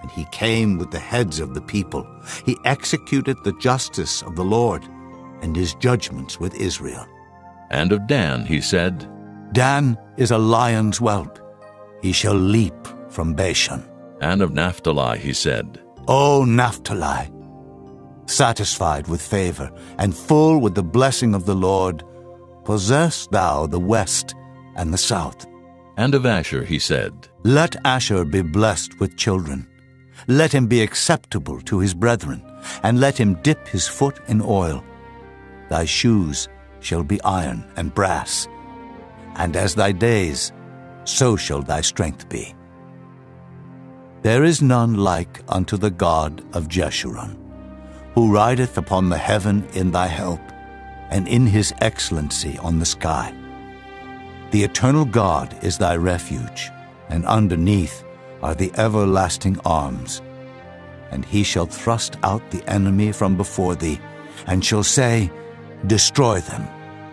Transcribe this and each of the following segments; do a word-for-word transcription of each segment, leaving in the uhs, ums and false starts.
and he came with the heads of the people. He executed the justice of the Lord and his judgments with Israel. And of Dan he said, Dan is a lion's whelp. He shall leap from Bashan. And of Naphtali he said, O Naphtali, satisfied with favor and full with the blessing of the Lord, possess thou the west and the south. And of Asher he said, Let Asher be blessed with children. Let him be acceptable to his brethren, and let him dip his foot in oil. Thy shoes shall be iron and brass, and as thy days, so shall thy strength be. There is none like unto the God of Jeshurun, who rideth upon the heaven in thy help, and in his excellency on the sky. The eternal God is thy refuge, and underneath are the everlasting arms. And he shall thrust out the enemy from before thee, and shall say, Destroy them.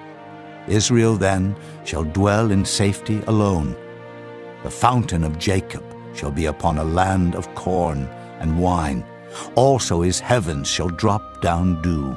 Israel then shall dwell in safety alone. The fountain of Jacob shall be upon a land of corn and wine. Also his heavens shall drop down dew.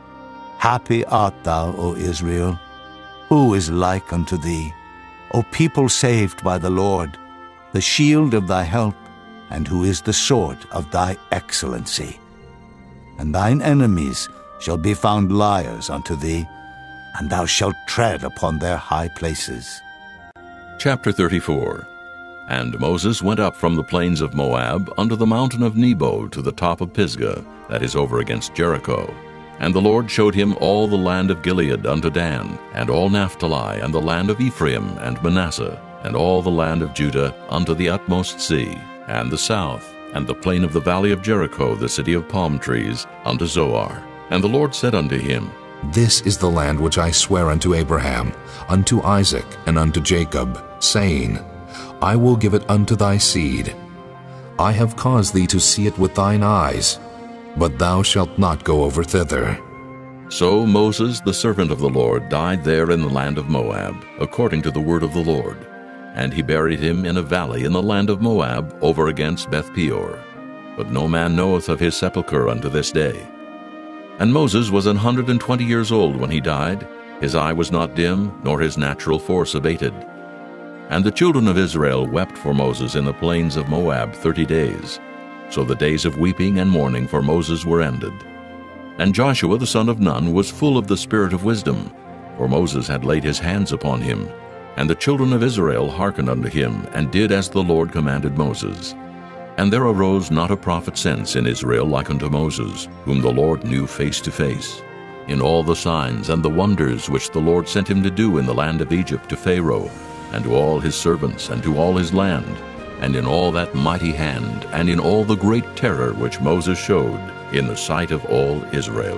Happy art thou, O Israel. Who is like unto thee? O people saved by the Lord, the shield of thy help, and who is the sword of thy excellency. And thine enemies shall be found liars unto thee, and thou shalt tread upon their high places. Chapter thirty-four. And Moses went up from the plains of Moab unto the mountain of Nebo to the top of Pisgah, that is over against Jericho. And the Lord showed him all the land of Gilead unto Dan, and all Naphtali, and the land of Ephraim and Manasseh, and all the land of Judah unto the utmost sea, and the south, and the plain of the valley of Jericho, the city of palm trees, unto Zoar. And the Lord said unto him, This is the land which I swear unto Abraham, unto Isaac, and unto Jacob, saying, I will give it unto thy seed. I have caused thee to see it with thine eyes, but thou shalt not go over thither. So Moses, the servant of the Lord, died there in the land of Moab, according to the word of the Lord. And he buried him in a valley in the land of Moab, over against Beth-peor. But no man knoweth of his sepulchre unto this day. And Moses was an hundred and twenty years old when he died. His eye was not dim, nor his natural force abated. And the children of Israel wept for Moses in the plains of Moab thirty days. So the days of weeping and mourning for Moses were ended. And Joshua the son of Nun was full of the spirit of wisdom, for Moses had laid his hands upon him. And the children of Israel hearkened unto him, and did as the Lord commanded Moses. And there arose not a prophet since in Israel like unto Moses, whom the Lord knew face to face, in all the signs and the wonders which the Lord sent him to do in the land of Egypt to Pharaoh, and to all his servants, and to all his land, and in all that mighty hand, and in all the great terror which Moses showed in the sight of all Israel.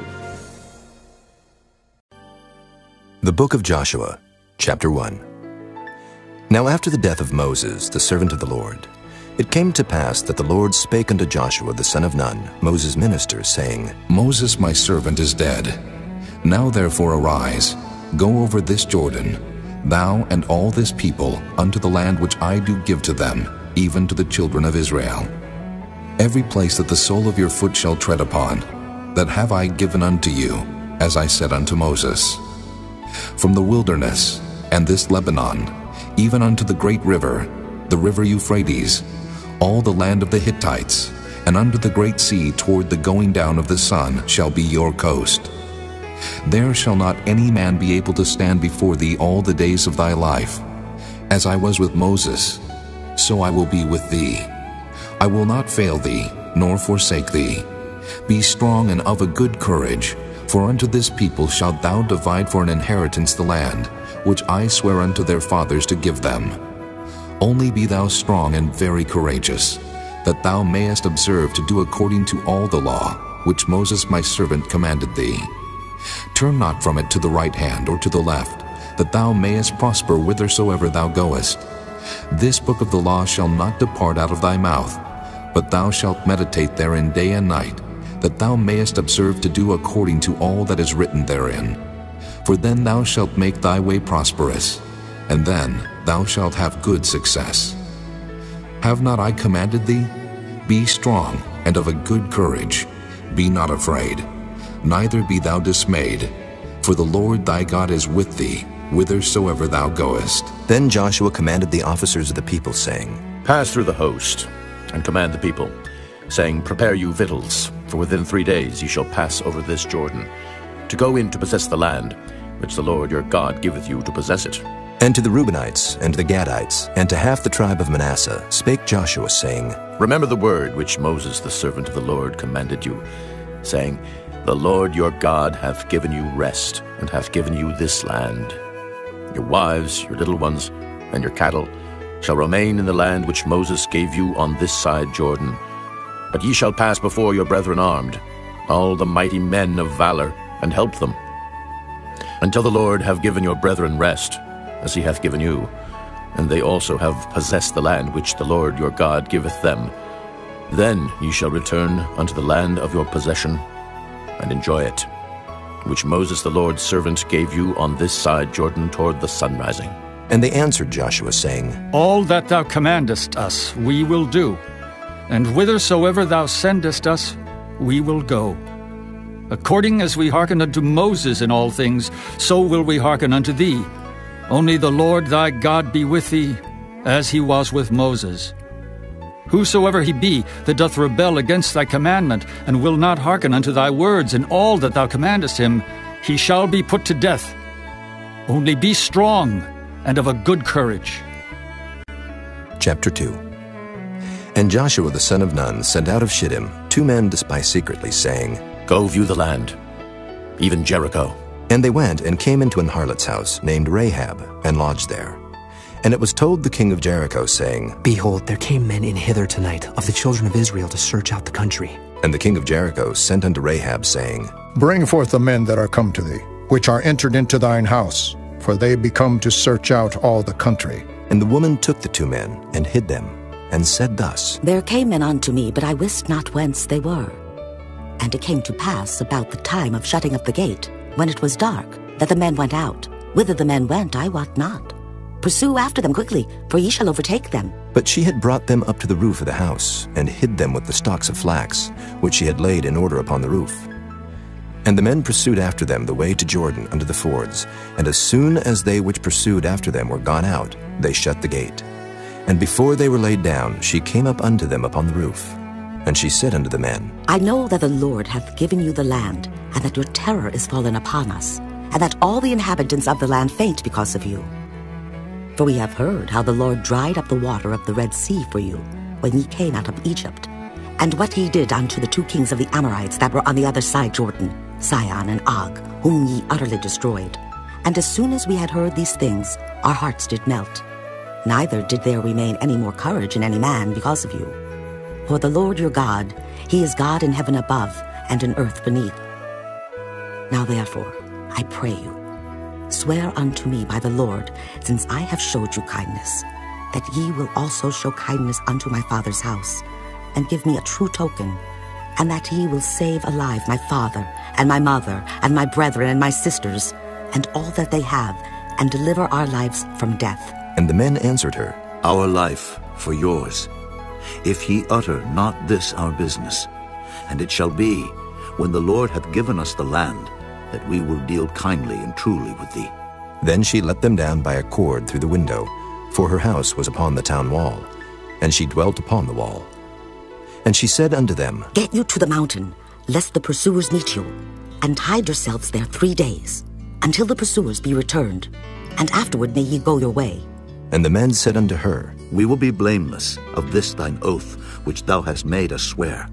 The Book of Joshua, Chapter one. Now after the death of Moses, the servant of the Lord, it came to pass that the Lord spake unto Joshua the son of Nun, Moses' minister, saying, Moses my servant is dead. Now therefore arise, go over this Jordan, thou and all this people, unto the land which I do give to them, even to the children of Israel. Every place that the sole of your foot shall tread upon, that have I given unto you, as I said unto Moses. From the wilderness, and this Lebanon, even unto the great river, the river Euphrates, all the land of the Hittites, and under the great sea toward the going down of the sun shall be your coast. There shall not any man be able to stand before thee all the days of thy life. As I was with Moses, so I will be with thee. I will not fail thee, nor forsake thee. Be strong and of a good courage, for unto this people shalt thou divide for an inheritance the land, which I swear unto their fathers to give them. Only be thou strong and very courageous, that thou mayest observe to do according to all the law, which Moses my servant commanded thee. Turn not from it to the right hand or to the left, that thou mayest prosper whithersoever thou goest. This book of the law shall not depart out of thy mouth, but thou shalt meditate therein day and night, that thou mayest observe to do according to all that is written therein. For then thou shalt make thy way prosperous, and then thou shalt have good success. Have not I commanded thee? Be strong and of a good courage. Be not afraid, neither be thou dismayed, for the Lord thy God is with thee, whithersoever thou goest. Then Joshua commanded the officers of the people, saying, Pass through the host, and command the people, saying, Prepare you victuals, for within three days ye shall pass over this Jordan, to go in to possess the land, which the Lord your God giveth you to possess it. And to the Reubenites, and to the Gadites, and to half the tribe of Manasseh spake Joshua, saying, Remember the word which Moses the servant of the Lord commanded you, saying, The Lord your God hath given you rest, and hath given you this land. Your wives, your little ones, and your cattle shall remain in the land which Moses gave you on this side Jordan. But ye shall pass before your brethren armed, all the mighty men of valor, and help them, until the Lord have given your brethren rest, as he hath given you, and they also have possessed the land which the Lord your God giveth them. Then ye shall return unto the land of your possession, and enjoy it, which Moses the Lord's servant gave you on this side Jordan toward the sun rising. And they answered Joshua, saying, All that thou commandest us we will do, and whithersoever thou sendest us we will go. According as we hearken unto Moses in all things, so will we hearken unto thee. Only the Lord thy God be with thee, as he was with Moses. Whosoever he be that doth rebel against thy commandment, and will not hearken unto thy words in all that thou commandest him, he shall be put to death. Only be strong and of a good courage. Chapter two. And Joshua the son of Nun sent out of Shittim two men to spy secretly, saying, Go view the land, even Jericho. And they went and came into an harlot's house named Rahab, and lodged there. And it was told the king of Jericho, saying, Behold, there came men in hither tonight of the children of Israel to search out the country. And the king of Jericho sent unto Rahab, saying, Bring forth the men that are come to thee, which are entered into thine house, for they be come to search out all the country. And the woman took the two men, and hid them, and said thus, There came men unto me, but I wist not whence they were. And it came to pass about the time of shutting up the gate, when it was dark, that the men went out. Whither the men went, I wot not. Pursue after them quickly, for ye shall overtake them. But she had brought them up to the roof of the house, and hid them with the stalks of flax, which she had laid in order upon the roof. And the men pursued after them the way to Jordan unto the fords, and as soon as they which pursued after them were gone out, they shut the gate. And before they were laid down, she came up unto them upon the roof. And she said unto the men, I know that the Lord hath given you the land, and that your terror is fallen upon us, and that all the inhabitants of the land faint because of you. For we have heard how the Lord dried up the water of the Red Sea for you, when ye came out of Egypt, and what he did unto the two kings of the Amorites that were on the other side Jordan, Sihon and Og, whom ye utterly destroyed. And as soon as we had heard these things, our hearts did melt. Neither did there remain any more courage in any man because of you. For the Lord your God, he is God in heaven above, and in earth beneath. Now therefore, I pray you, swear unto me by the Lord, since I have showed you kindness, that ye will also show kindness unto my father's house, and give me a true token, and that ye will save alive my father, and my mother, and my brethren, and my sisters, and all that they have, and deliver our lives from death. And the men answered her, Our life for yours, if ye utter not this our business. And it shall be, when the Lord hath given us the land, that we will deal kindly and truly with thee. Then she let them down by a cord through the window, for her house was upon the town wall, and she dwelt upon the wall. And she said unto them, Get you to the mountain, lest the pursuers meet you, and hide yourselves there three days, until the pursuers be returned, and afterward may ye go your way. And the men said unto her, We will be blameless of this thine oath, which thou hast made us swear.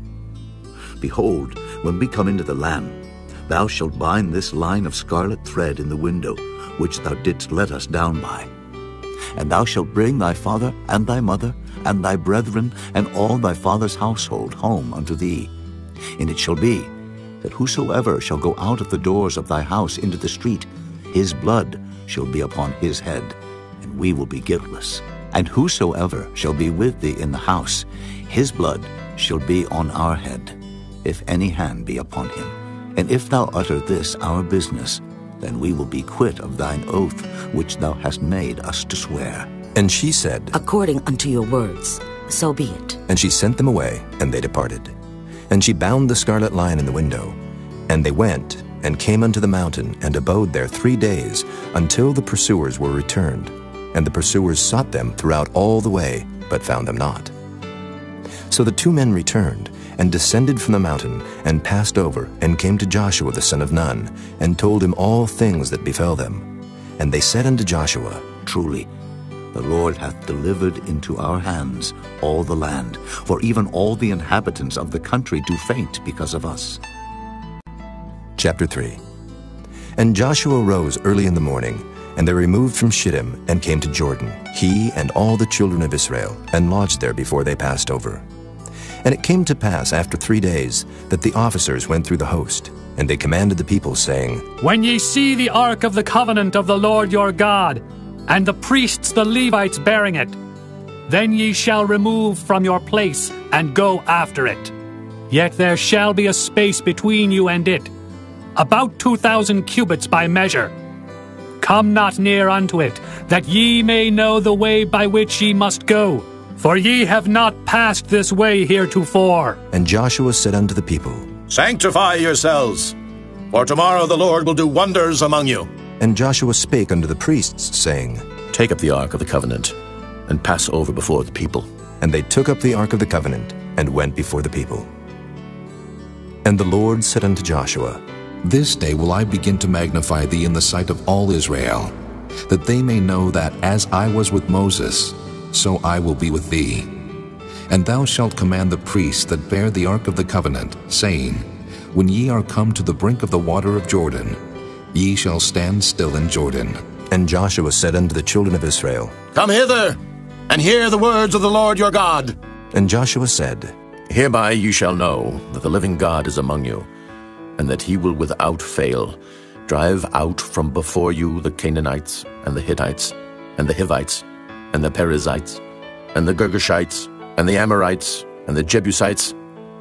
Behold, when we come into the land, thou shalt bind this line of scarlet thread in the window, which thou didst let us down by. And thou shalt bring thy father and thy mother, and thy brethren, and all thy father's household home unto thee. And it shall be, that whosoever shall go out of the doors of thy house into the street, his blood shall be upon his head, and we will be guiltless. And whosoever shall be with thee in the house, his blood shall be on our head, if any hand be upon him. And if thou utter this our business, then we will be quit of thine oath which thou hast made us to swear. And she said, According unto your words, So be it. And she sent them away, and they departed. And she bound the scarlet lion in the window. And they went, and came unto the mountain, and abode there three days, until the pursuers were returned. And the pursuers sought them throughout all the way, but found them not. So the two men returned, and descended from the mountain, and passed over, and came to Joshua the son of Nun, and told him all things that befell them. And they said unto Joshua, Truly, the Lord hath delivered into our hands all the land, for even all the inhabitants of the country do faint because of us. Chapter three. And Joshua rose early in the morning, and they removed from Shittim, and came to Jordan, he and all the children of Israel, and lodged there before they passed over. And it came to pass after three days that the officers went through the host, and they commanded the people, saying, When ye see the ark of the covenant of the Lord your God, and the priests the Levites bearing it, then ye shall remove from your place, and go after it. Yet there shall be a space between you and it, about two thousand cubits by measure. Come not near unto it, that ye may know the way by which ye must go, for ye have not passed this way heretofore. And Joshua said unto the people, Sanctify yourselves, for tomorrow the Lord will do wonders among you. And Joshua spake unto the priests, saying, Take up the ark of the covenant, and pass over before the people. And they took up the ark of the covenant, and went before the people. And the Lord said unto Joshua, This day will I begin to magnify thee in the sight of all Israel, that they may know that as I was with Moses, so I will be with thee. And thou shalt command the priests that bear the ark of the covenant, saying, When ye are come to the brink of the water of Jordan, ye shall stand still in Jordan. And Joshua said unto the children of Israel, Come hither, and hear the words of the Lord your God. And Joshua said, Hereby you shall know that the living God is among you, and that he will without fail drive out from before you the Canaanites, and the Hittites, and the Hivites, and the Perizzites, and the Girgashites, and the Amorites, and the Jebusites.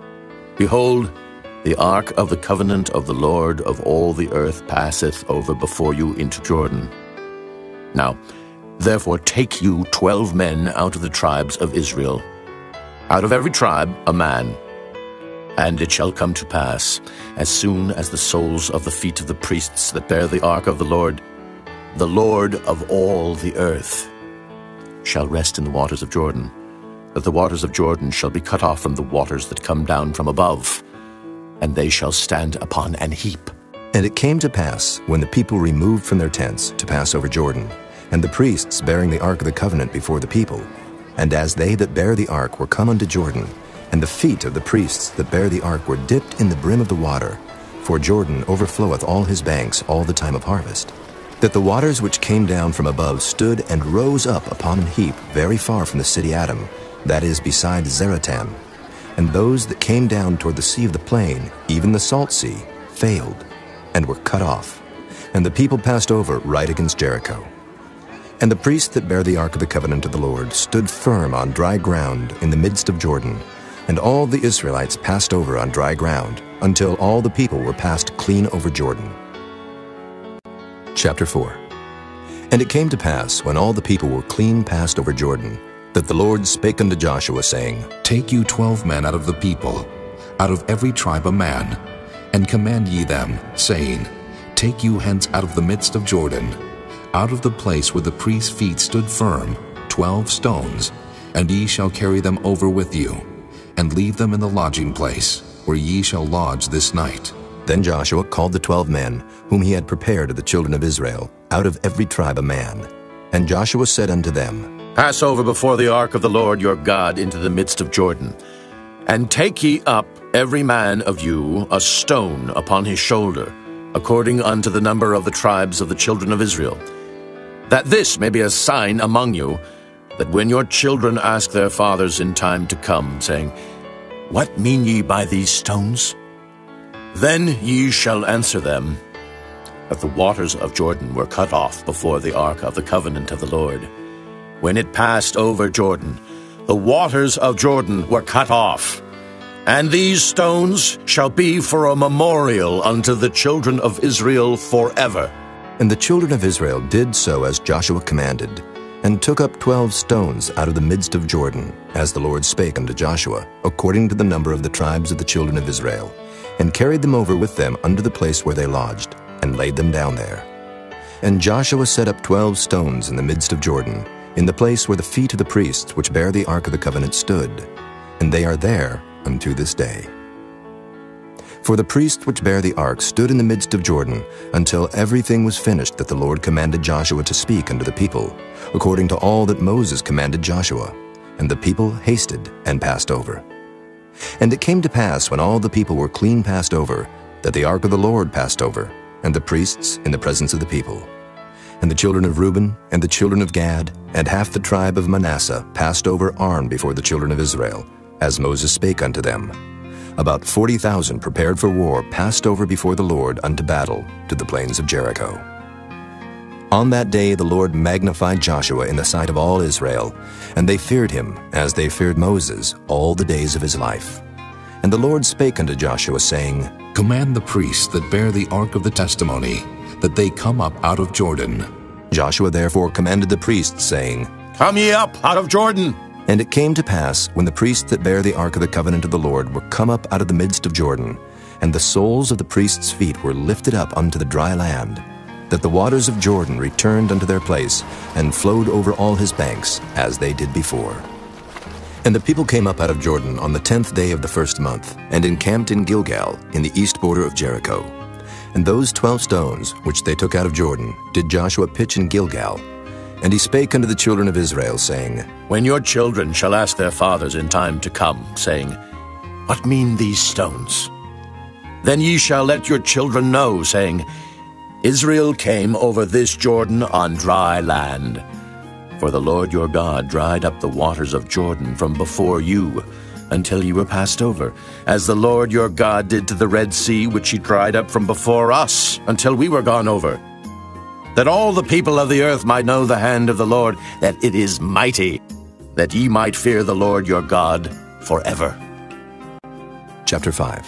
Behold, the ark of the covenant of the Lord of all the earth passeth over before you into Jordan. Now, therefore take you twelve men out of the tribes of Israel, out of every tribe a man. And it shall come to pass, as soon as the soles of the feet of the priests that bear the ark of the Lord, the Lord of all the earth, shall rest in the waters of Jordan, that the waters of Jordan shall be cut off from the waters that come down from above, and they shall stand upon an heap. And it came to pass, when the people removed from their tents to pass over Jordan, and the priests bearing the ark of the covenant before the people, and as they that bear the ark were come unto Jordan, and the feet of the priests that bear the ark were dipped in the brim of the water, for Jordan overfloweth all his banks all the time of harvest, that the waters which came down from above stood and rose up upon an heap very far from the city Adam, that is beside Zeratam. And those that came down toward the sea of the plain, even the salt sea, failed, and were cut off. And the people passed over right against Jericho. And the priests that bear the ark of the covenant of the Lord stood firm on dry ground in the midst of Jordan, and all the Israelites passed over on dry ground, until all the people were passed clean over Jordan. Chapter four. And it came to pass, when all the people were clean passed over Jordan, that the Lord spake unto Joshua, saying, Take you twelve men out of the people, out of every tribe a man, and command ye them, saying, Take you hence out of the midst of Jordan, out of the place where the priest's feet stood firm, twelve stones, and ye shall carry them over with you, and leave them in the lodging place, where ye shall lodge this night. Then Joshua called the twelve men, whom he had prepared of the children of Israel, out of every tribe a man. And Joshua said unto them, Pass over before the ark of the Lord your God into the midst of Jordan, and take ye up every man of you a stone upon his shoulder, according unto the number of the tribes of the children of Israel, that this may be a sign among you, that when your children ask their fathers in time to come, saying, What mean ye by these stones? Then ye shall answer them, that the waters of Jordan were cut off before the ark of the covenant of the Lord. When it passed over Jordan, the waters of Jordan were cut off. And these stones shall be for a memorial unto the children of Israel forever. And the children of Israel did so as Joshua commanded, and took up twelve stones out of the midst of Jordan, as the Lord spake unto Joshua, according to the number of the tribes of the children of Israel, and carried them over with them unto the place where they lodged, and laid them down there. And Joshua set up twelve stones in the midst of Jordan, in the place where the feet of the priests which bear the ark of the covenant stood, and they are there unto this day. For the priests which bear the ark stood in the midst of Jordan, until everything was finished that the Lord commanded Joshua to speak unto the people, according to all that Moses commanded Joshua. And the people hasted and passed over. And it came to pass, when all the people were clean passed over, that the ark of the Lord passed over, and the priests in the presence of the people. And the children of Reuben, and the children of Gad, and half the tribe of Manasseh passed over armed before the children of Israel, as Moses spake unto them. About forty thousand prepared for war passed over before the Lord unto battle to the plains of Jericho. On that day the Lord magnified Joshua in the sight of all Israel, and they feared him, as they feared Moses, all the days of his life. And the Lord spake unto Joshua, saying, Command the priests that bear the ark of the testimony, that they come up out of Jordan. Joshua therefore commanded the priests, saying, Come ye up out of Jordan. And it came to pass, when the priests that bear the ark of the covenant of the Lord were come up out of the midst of Jordan, and the soles of the priests' feet were lifted up unto the dry land, that the waters of Jordan returned unto their place, and flowed over all his banks, as they did before. And the people came up out of Jordan on the tenth day of the first month, and encamped in Gilgal, in the east border of Jericho. And those twelve stones, which they took out of Jordan, did Joshua pitch in Gilgal. And he spake unto the children of Israel, saying, When your children shall ask their fathers in time to come, saying, What mean these stones? Then ye shall let your children know, saying, Israel came over this Jordan on dry land. For the Lord your God dried up the waters of Jordan from before you, until ye were passed over, as the Lord your God did to the Red Sea, which he dried up from before us, until we were gone over. That all the people of the earth might know the hand of the Lord, that it is mighty, that ye might fear the Lord your God forever. Chapter five.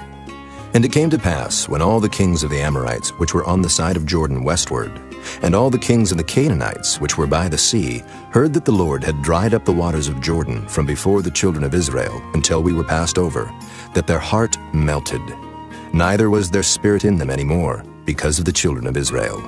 And it came to pass, when all the kings of the Amorites, which were on the side of Jordan westward, and all the kings of the Canaanites, which were by the sea, heard that the Lord had dried up the waters of Jordan from before the children of Israel, until we were passed over, that their heart melted. Neither was there spirit in them any more, because of the children of Israel.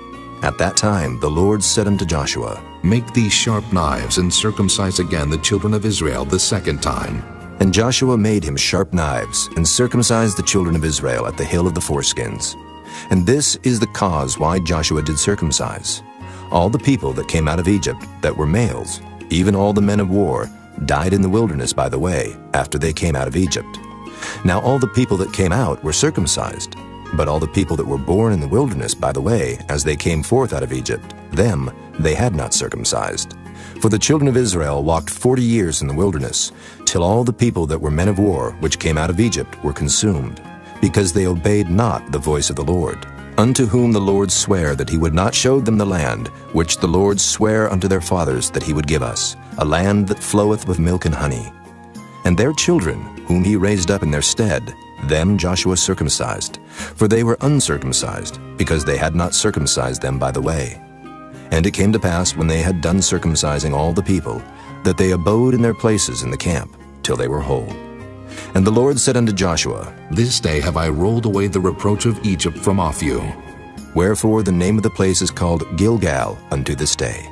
At that time the Lord said unto Joshua, Make these sharp knives, and circumcise again the children of Israel the second time. And Joshua made him sharp knives, and circumcised the children of Israel at the hill of the foreskins. And this is the cause why Joshua did circumcise. All the people that came out of Egypt that were males, even all the men of war, died in the wilderness by the way, after they came out of Egypt. Now all the people that came out were circumcised, but all the people that were born in the wilderness by the way, as they came forth out of Egypt, them they had not circumcised. For the children of Israel walked forty years in the wilderness, till all the people that were men of war, which came out of Egypt, were consumed, because they obeyed not the voice of the Lord, unto whom the Lord sware that he would not show them the land, which the Lord sware unto their fathers that he would give us, a land that floweth with milk and honey. And their children, whom he raised up in their stead, them Joshua circumcised, for they were uncircumcised, because they had not circumcised them by the way. And it came to pass, when they had done circumcising all the people, that they abode in their places in the camp, till they were whole. And the Lord said unto Joshua, This day have I rolled away the reproach of Egypt from off you. Wherefore the name of the place is called Gilgal unto this day.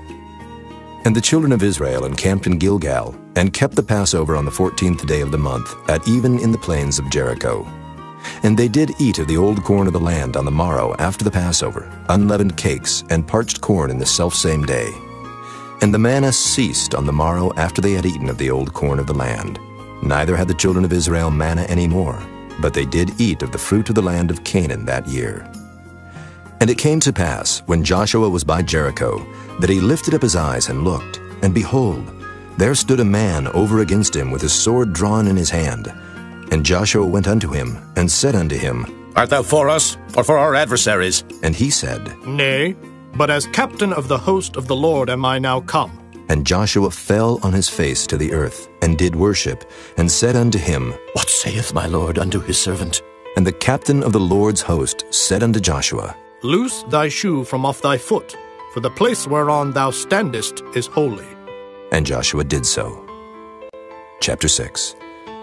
And the children of Israel encamped in Gilgal, and kept the Passover on the fourteenth day of the month, at even in the plains of Jericho. And they did eat of the old corn of the land on the morrow after the Passover, unleavened cakes, and parched corn in the selfsame day. And the manna ceased on the morrow after they had eaten of the old corn of the land. Neither had the children of Israel manna any more, but they did eat of the fruit of the land of Canaan that year. And it came to pass, when Joshua was by Jericho, that he lifted up his eyes and looked, and behold, there stood a man over against him with his sword drawn in his hand. And Joshua went unto him, and said unto him, Art thou for us, or for our adversaries? And he said, Nay, but as captain of the host of the Lord am I now come. And Joshua fell on his face to the earth, and did worship, and said unto him, What saith my Lord unto his servant? And the captain of the Lord's host said unto Joshua, Loose thy shoe from off thy foot, for the place whereon thou standest is holy. And Joshua did so. Chapter six.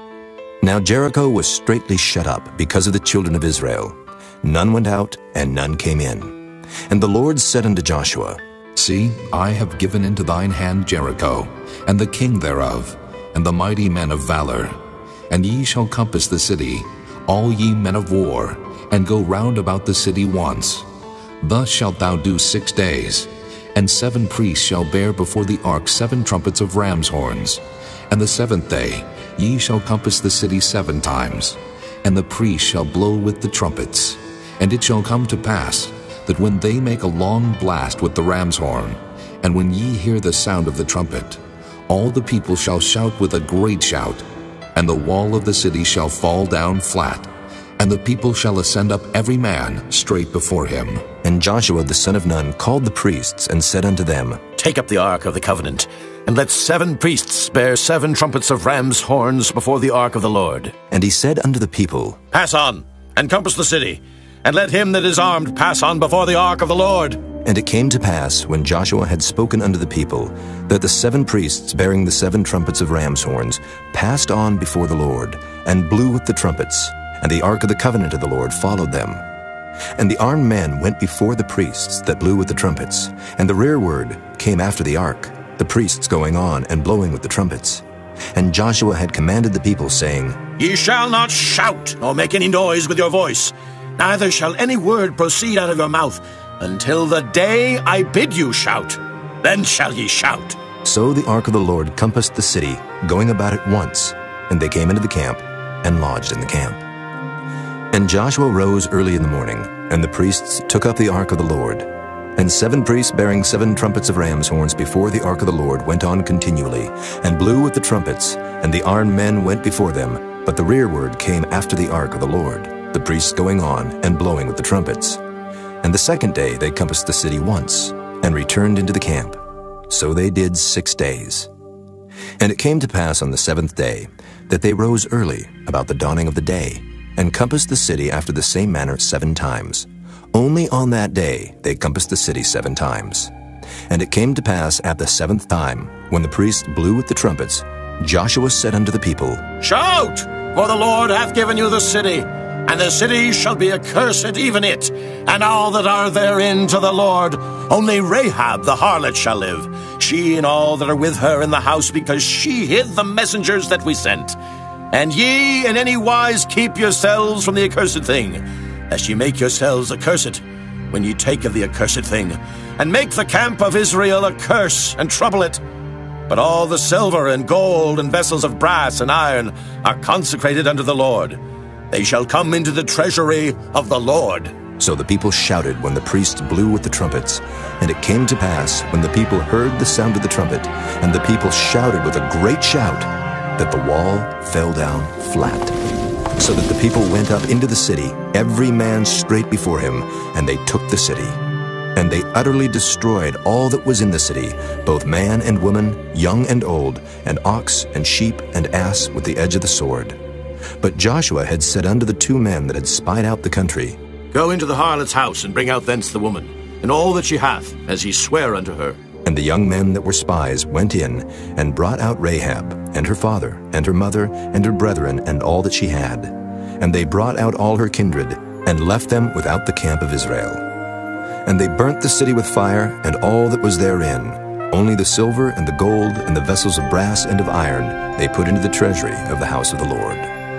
Now Jericho was straitly shut up because of the children of Israel. None went out, and none came in. And the Lord said unto Joshua, See, I have given into thine hand Jericho, and the king thereof, and the mighty men of valor. And ye shall compass the city, all ye men of war, and go round about the city once. Thus shalt thou do six days. And seven priests shall bear before the ark seven trumpets of ram's horns. And the seventh day ye shall compass the city seven times. And the priests shall blow with the trumpets. And it shall come to pass, that when they make a long blast with the ram's horn, and when ye hear the sound of the trumpet, all the people shall shout with a great shout, and the wall of the city shall fall down flat, and the people shall ascend up every man straight before him. And Joshua the son of Nun called the priests, and said unto them, Take up the ark of the covenant, and let seven priests bear seven trumpets of ram's horns before the ark of the Lord. And he said unto the people, Pass on, and compass the city, and let him that is armed pass on before the ark of the Lord. And it came to pass, when Joshua had spoken unto the people, that the seven priests bearing the seven trumpets of ram's horns passed on before the Lord, and blew with the trumpets, and the ark of the covenant of the Lord followed them. And the armed men went before the priests that blew with the trumpets, and the rearward came after the ark, the priests going on and blowing with the trumpets. And Joshua had commanded the people, saying, Ye shall not shout, nor make any noise with your voice, neither shall any word proceed out of your mouth, until the day I bid you shout. Then shall ye shout. So the ark of the Lord compassed the city, going about it once, and they came into the camp, and lodged in the camp. And Joshua rose early in the morning, and the priests took up the ark of the Lord. And seven priests bearing seven trumpets of ram's horns before the ark of the Lord went on continually, and blew with the trumpets, and the armed men went before them, but the rearward came after the ark of the Lord, the priests going on and blowing with the trumpets. And the second day they compassed the city once, and returned into the camp. So they did six days. And it came to pass on the seventh day, that they rose early about the dawning of the day, and compassed the city after the same manner seven times. Only on that day they compassed the city seven times. And it came to pass at the seventh time, when the priests blew with the trumpets, Joshua said unto the people, Shout, for the Lord hath given you the city, and the city shall be accursed, even it, and all that are therein to the Lord. Only Rahab the harlot shall live, she and all that are with her in the house, because she hid the messengers that we sent. And ye in any wise keep yourselves from the accursed thing, lest ye make yourselves accursed when ye take of the accursed thing, and make the camp of Israel a curse, and trouble it. But all the silver and gold and vessels of brass and iron are consecrated unto the Lord. They shall come into the treasury of the Lord. So the people shouted when the priests blew with the trumpets. And it came to pass, when the people heard the sound of the trumpet, and the people shouted with a great shout, that the wall fell down flat, so that the people went up into the city, every man straight before him, and they took the city. And they utterly destroyed all that was in the city, both man and woman, young and old, and ox and sheep and ass with the edge of the sword. But Joshua had said unto the two men that had spied out the country, Go into the harlot's house, and bring out thence the woman, and all that she hath, as ye swear unto her. And the young men that were spies went in, and brought out Rahab, and her father, and her mother, and her brethren, and all that she had. And they brought out all her kindred, and left them without the camp of Israel. And they burnt the city with fire, and all that was therein. Only the silver, and the gold, and the vessels of brass and of iron, they put into the treasury of the house of the Lord.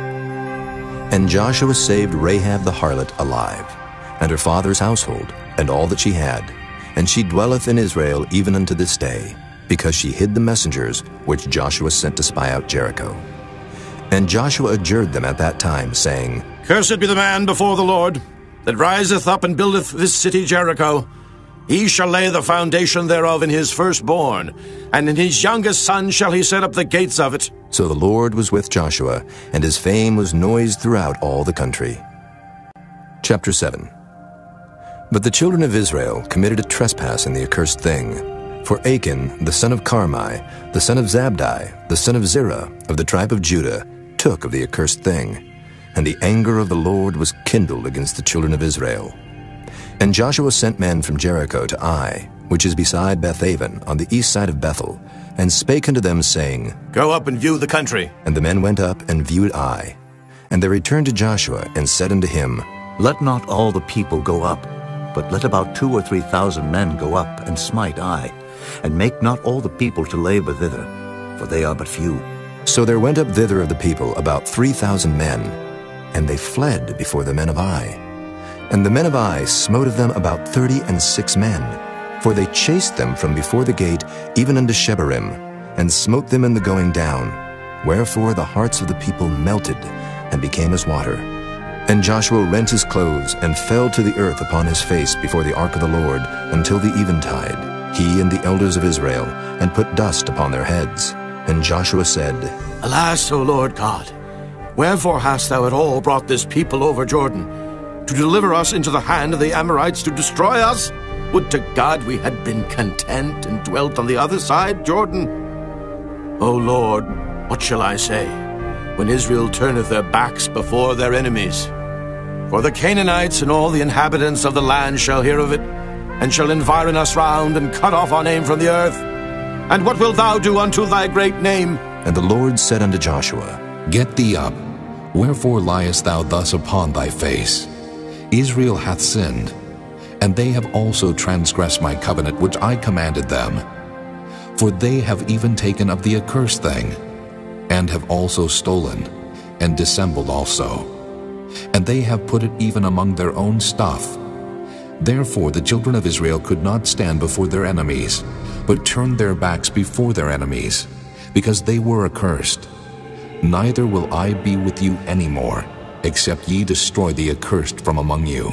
And Joshua saved Rahab the harlot alive, and her father's household, and all that she had. And she dwelleth in Israel even unto this day, because she hid the messengers which Joshua sent to spy out Jericho. And Joshua adjured them at that time, saying, Cursed be the man before the Lord, that riseth up and buildeth this city Jericho. He shall lay the foundation thereof in his firstborn, and in his youngest son shall he set up the gates of it. So the Lord was with Joshua, and his fame was noised throughout all the country. Chapter seven. But the children of Israel committed a trespass in the accursed thing. For Achan, the son of Carmi, the son of Zabdi, the son of Zerah, of the tribe of Judah, took of the accursed thing. And the anger of the Lord was kindled against the children of Israel. And Joshua sent men from Jericho to Ai, which is beside Bethaven, on the east side of Bethel, and spake unto them, saying, Go up and view the country. And the men went up and viewed Ai. And they returned to Joshua, and said unto him, Let not all the people go up, but let about two or three thousand men go up and smite Ai, and make not all the people to labor thither, for they are but few. So there went up thither of the people about three thousand men, and they fled before the men of Ai. And the men of Ai smote of them about thirty and six men, for they chased them from before the gate even unto Shebarim, and smote them in the going down. Wherefore the hearts of the people melted, and became as water. And Joshua rent his clothes, and fell to the earth upon his face before the ark of the Lord, until the eventide, he and the elders of Israel, and put dust upon their heads. And Joshua said, Alas, O Lord God, wherefore hast thou at all brought this people over Jordan, to deliver us into the hand of the Amorites to destroy us? Would to God we had been content and dwelt on the other side Jordan. O Lord, what shall I say, when Israel turneth their backs before their enemies? For the Canaanites and all the inhabitants of the land shall hear of it, and shall environ us round, and cut off our name from the earth. And what wilt thou do unto thy great name? And the Lord said unto Joshua, Get thee up. Wherefore liest thou thus upon thy face? Israel hath sinned, and they have also transgressed my covenant which I commanded them. For they have even taken of the accursed thing, and have also stolen, and dissembled also. And they have put it even among their own stuff. Therefore the children of Israel could not stand before their enemies, but turned their backs before their enemies, because they were accursed. Neither will I be with you any more, except ye destroy the accursed from among you.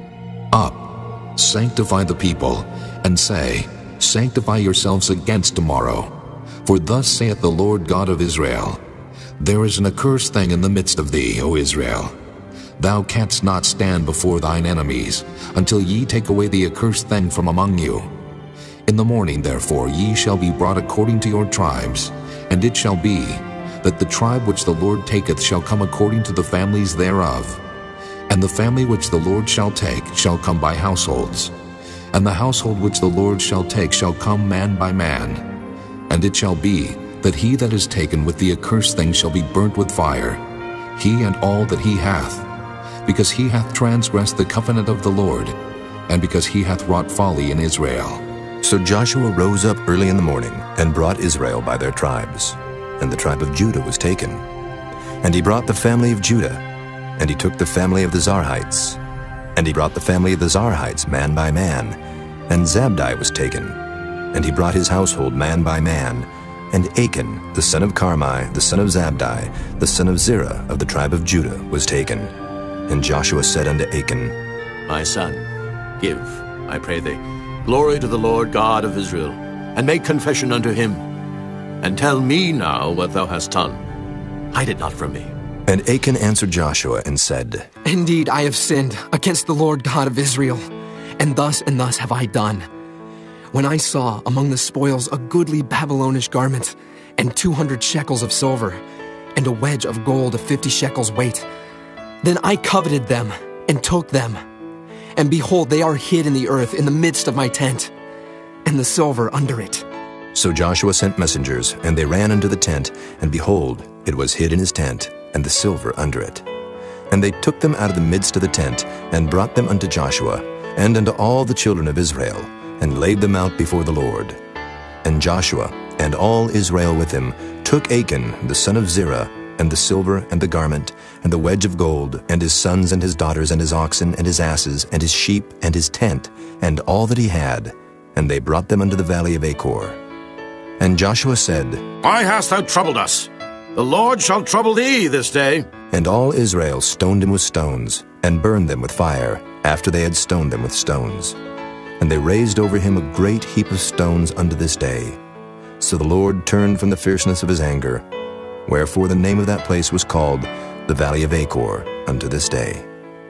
Up, sanctify the people, and say, Sanctify yourselves against tomorrow. For thus saith the Lord God of Israel, There is an accursed thing in the midst of thee, O Israel. Thou canst not stand before thine enemies, until ye take away the accursed thing from among you. In the morning, therefore, ye shall be brought according to your tribes, and it shall be, that the tribe which the Lord taketh shall come according to the families thereof. And the family which the Lord shall take shall come by households. And the household which the Lord shall take shall come man by man. And it shall be, that he that is taken with the accursed thing shall be burnt with fire, he and all that he hath, because he hath transgressed the covenant of the Lord, and because he hath wrought folly in Israel. So Joshua rose up early in the morning, and brought Israel by their tribes. And the tribe of Judah was taken. And he brought the family of Judah, and he took the family of the Zarhites. And he brought the family of the Zarhites man by man, and Zabdi was taken. And he brought his household man by man, and Achan, the son of Carmi, the son of Zabdi, the son of Zerah of the tribe of Judah, was taken. And Joshua said unto Achan, My son, give, I pray thee, glory to the Lord God of Israel, and make confession unto him. And tell me now what thou hast done. Hide it not from me. And Achan answered Joshua and said, Indeed, I have sinned against the Lord God of Israel, and thus and thus have I done. When I saw among the spoils a goodly Babylonish garment, and two hundred shekels of silver, and a wedge of gold of fifty shekels weight, then I coveted them, and took them. And behold, they are hid in the earth in the midst of my tent, and the silver under it. So Joshua sent messengers, and they ran unto the tent, and behold, it was hid in his tent, and the silver under it. And they took them out of the midst of the tent, and brought them unto Joshua, and unto all the children of Israel, and laid them out before the Lord. And Joshua, and all Israel with him, took Achan the son of Zerah, and the silver, and the garment, and the wedge of gold, and his sons, and his daughters, and his oxen, and his asses, and his sheep, and his tent, and all that he had, and they brought them unto the valley of Achor. And Joshua said, Why hast thou troubled us? The Lord shall trouble thee this day. And all Israel stoned him with stones, and burned them with fire, after they had stoned them with stones. And they raised over him a great heap of stones unto this day. So the Lord turned from the fierceness of his anger, wherefore the name of that place was called the Valley of Achor unto this day.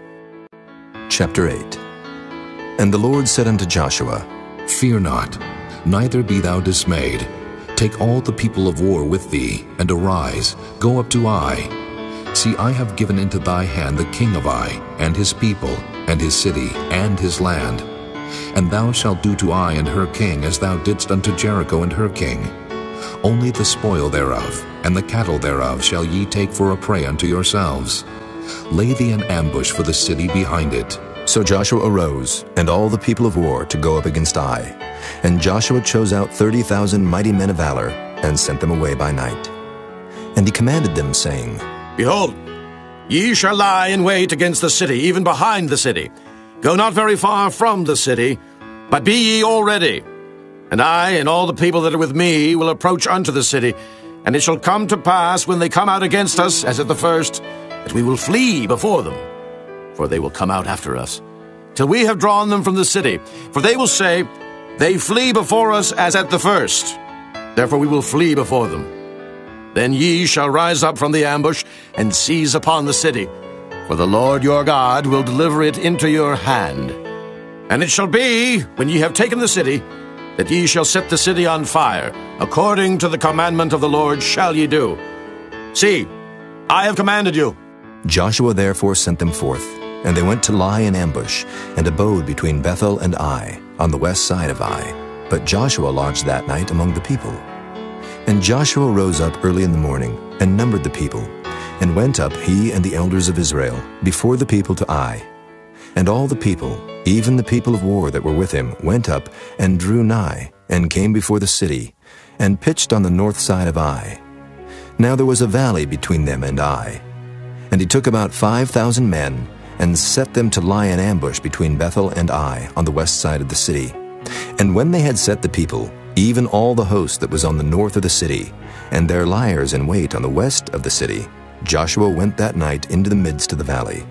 Chapter eight. And the Lord said unto Joshua, Fear not, neither be thou dismayed. Take all the people of war with thee, and arise, go up to Ai. See, I have given into thy hand the king of Ai, and his people, and his city, and his land. And thou shalt do to Ai and her king as thou didst unto Jericho and her king. Only the spoil thereof, and the cattle thereof shall ye take for a prey unto yourselves. Lay thee an ambush for the city behind it. So Joshua arose, and all the people of war, to go up against Ai. And Joshua chose out thirty thousand mighty men of valor, and sent them away by night. And he commanded them, saying, Behold, ye shall lie in wait against the city, even behind the city. Go not very far from the city, but be ye all ready. And I and all the people that are with me will approach unto the city. And it shall come to pass, when they come out against us, as at the first, that we will flee before them. For they will come out after us, till we have drawn them from the city. For they will say, They flee before us as at the first. Therefore we will flee before them. Then ye shall rise up from the ambush, and seize upon the city. For the Lord your God will deliver it into your hand. And it shall be, when ye have taken the city, that ye shall set the city on fire. According to the commandment of the Lord shall ye do. See, I have commanded you. Joshua therefore sent them forth, and they went to lie in ambush, and abode between Bethel and Ai, on the west side of Ai. But Joshua lodged that night among the people. And Joshua rose up early in the morning, and numbered the people, and went up, he and the elders of Israel, before the people to Ai. And all the people, even the people of war that were with him, went up, and drew nigh, and came before the city, and pitched on the north side of Ai. Now there was a valley between them and Ai. And he took about five thousand men, and set them to lie in ambush between Bethel and Ai, on the west side of the city. And when they had set the people, even all the host that was on the north of the city, and their liers in wait on the west of the city, Joshua went that night into the midst of the valley.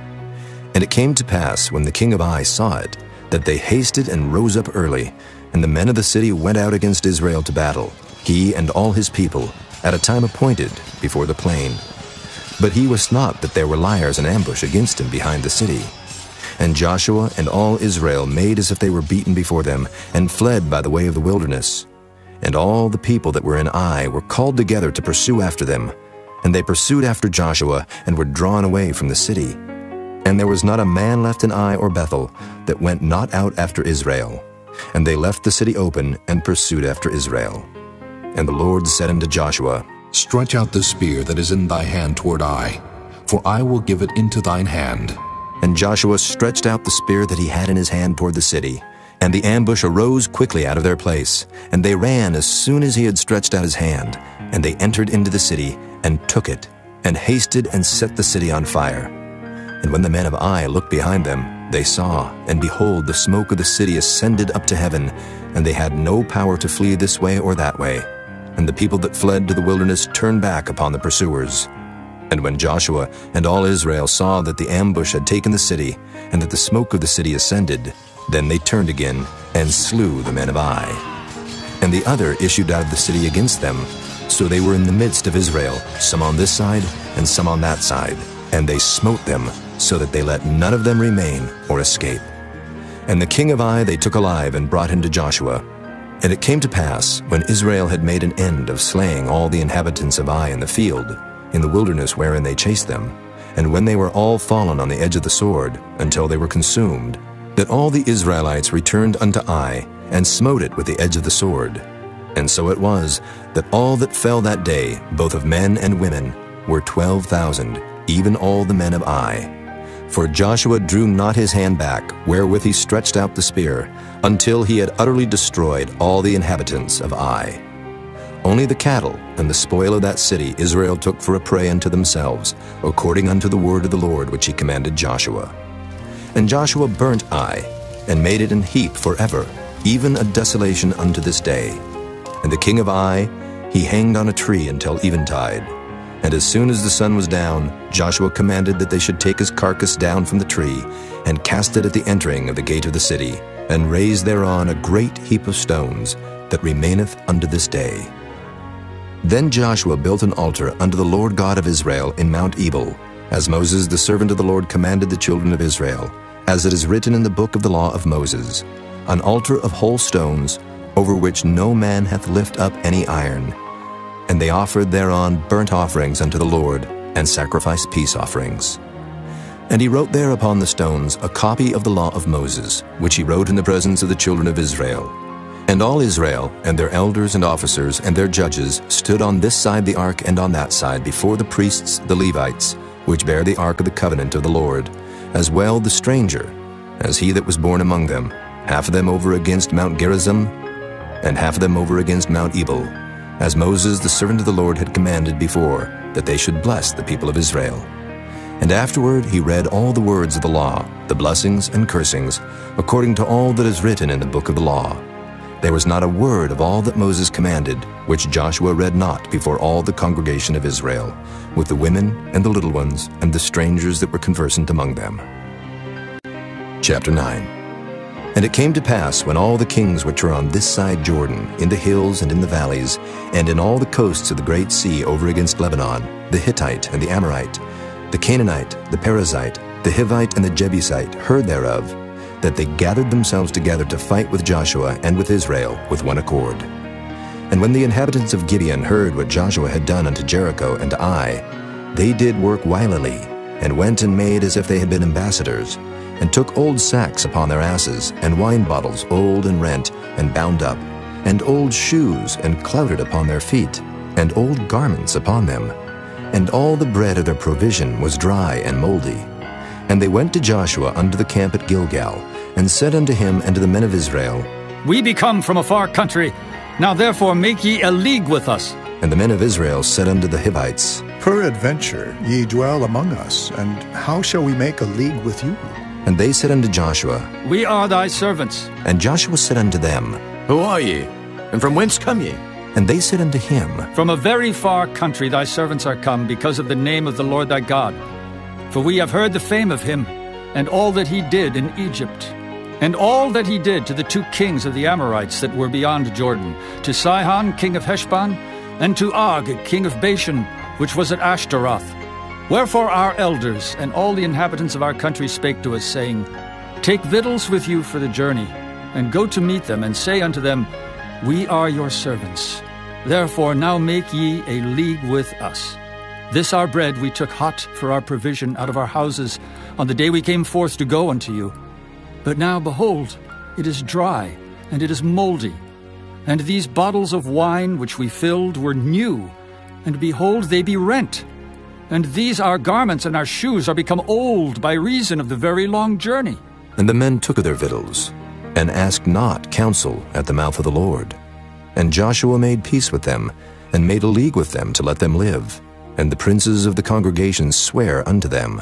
And it came to pass, when the king of Ai saw it, that they hasted and rose up early, and the men of the city went out against Israel to battle, he and all his people, at a time appointed, before the plain. But he wist not that there were liers in ambush against him behind the city. And Joshua and all Israel made as if they were beaten before them, and fled by the way of the wilderness. And all the people that were in Ai were called together to pursue after them. And they pursued after Joshua, and were drawn away from the city. And there was not a man left in Ai or Bethel that went not out after Israel. And they left the city open, and pursued after Israel. And the Lord said unto Joshua, Stretch out the spear that is in thy hand toward Ai, for I will give it into thine hand. And Joshua stretched out the spear that he had in his hand toward the city. And the ambush arose quickly out of their place. And they ran as soon as he had stretched out his hand. And they entered into the city, and took it, and hasted and set the city on fire. And when the men of Ai looked behind them, they saw, and behold, the smoke of the city ascended up to heaven, and they had no power to flee this way or that way. And the people that fled to the wilderness turned back upon the pursuers. And when Joshua and all Israel saw that the ambush had taken the city, and that the smoke of the city ascended, then they turned again, and slew the men of Ai. And the other issued out of the city against them. So they were in the midst of Israel, some on this side, and some on that side. And they smote them, so that they let none of them remain or escape. And the king of Ai they took alive, and brought him to Joshua. And it came to pass, when Israel had made an end of slaying all the inhabitants of Ai in the field, in the wilderness wherein they chased them, and when they were all fallen on the edge of the sword, until they were consumed, that all the Israelites returned unto Ai, and smote it with the edge of the sword. And so it was, that all that fell that day, both of men and women, were twelve thousand, even all the men of Ai. For Joshua drew not his hand back, wherewith he stretched out the spear, until he had utterly destroyed all the inhabitants of Ai. Only the cattle and the spoil of that city Israel took for a prey unto themselves, according unto the word of the Lord which he commanded Joshua. And Joshua burnt Ai, and made it an heap forever, even a desolation unto this day. And the king of Ai he hanged on a tree until eventide. And as soon as the sun was down, Joshua commanded that they should take his carcass down from the tree, and cast it at the entering of the gate of the city, and raise thereon a great heap of stones, that remaineth unto this day. Then Joshua built an altar unto the Lord God of Israel in Mount Ebal, as Moses the servant of the Lord commanded the children of Israel, as it is written in the book of the law of Moses, an altar of whole stones, over which no man hath lift up any iron. And they offered thereon burnt offerings unto the Lord, and sacrifice peace offerings. And he wrote there upon the stones a copy of the law of Moses, which he wrote in the presence of the children of Israel. And all Israel, and their elders and officers, and their judges, stood on this side the ark and on that side before the priests, the Levites, which bear the ark of the covenant of the Lord, as well the stranger, as he that was born among them, half of them over against Mount Gerizim, and half of them over against Mount Ebal, as Moses the servant of the Lord had commanded before, that they should bless the people of Israel. And afterward he read all the words of the law, the blessings and cursings, according to all that is written in the book of the law. There was not a word of all that Moses commanded, which Joshua read not before all the congregation of Israel, with the women and the little ones and the strangers that were conversant among them. Chapter nine. And it came to pass, when all the kings which were on this side Jordan, in the hills and in the valleys, and in all the coasts of the great sea over against Lebanon, the Hittite and the Amorite, the Canaanite, the Perizzite, the Hivite and the Jebusite, heard thereof, that they gathered themselves together to fight with Joshua and with Israel with one accord. And when the inhabitants of Gibeon heard what Joshua had done unto Jericho and to Ai, they did work wilily, and went and made as if they had been ambassadors, and took old sacks upon their asses, and wine bottles old and rent, and bound up, and old shoes, and clouted upon their feet, and old garments upon them. And all the bread of their provision was dry and moldy. And they went to Joshua unto the camp at Gilgal, and said unto him and to the men of Israel, We be come from a far country, now therefore make ye a league with us. And the men of Israel said unto the Hivites, Peradventure ye dwell among us, and how shall we make a league with you? And they said unto Joshua, We are thy servants. And Joshua said unto them, Who are ye, and from whence come ye? And they said unto him, From a very far country thy servants are come, because of the name of the Lord thy God. For we have heard the fame of him, and all that he did in Egypt, and all that he did to the two kings of the Amorites that were beyond Jordan, to Sihon king of Heshbon, and to Og king of Bashan, which was at Ashtaroth. Wherefore our elders and all the inhabitants of our country spake to us, saying, Take victuals with you for the journey, and go to meet them, and say unto them, We are your servants. Therefore now make ye a league with us. This our bread we took hot for our provision out of our houses on the day we came forth to go unto you. But now, behold, it is dry, and it is moldy. And these bottles of wine which we filled were new, and behold, they be rent. And these our garments and our shoes are become old by reason of the very long journey. And the men took of their victuals, and asked not counsel at the mouth of the Lord. And Joshua made peace with them, and made a league with them to let them live. And the princes of the congregation sware unto them.